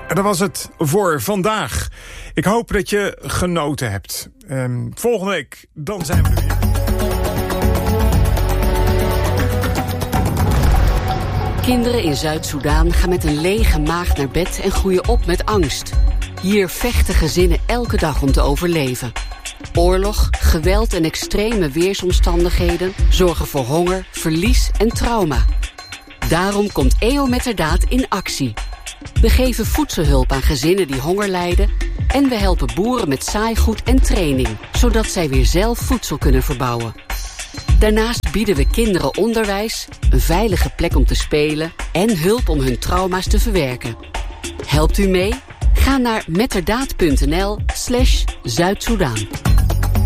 En dat was het voor vandaag. Ik hoop dat je genoten hebt. Volgende week, dan zijn we er weer. Kinderen in Zuid-Soedan gaan met een lege maag naar bed en groeien op met angst. Hier vechten gezinnen elke dag om te overleven. Oorlog, geweld en extreme weersomstandigheden zorgen voor honger, verlies en trauma. Daarom komt EO Metterdaad in actie. We geven voedselhulp aan gezinnen die honger lijden en we helpen boeren met zaaigoed en training, zodat zij weer zelf voedsel kunnen verbouwen. Daarnaast bieden we kinderen onderwijs, een veilige plek om te spelen en hulp om hun trauma's te verwerken. Helpt u mee? Ga naar metterdaad.nl/Zuid-Soedan.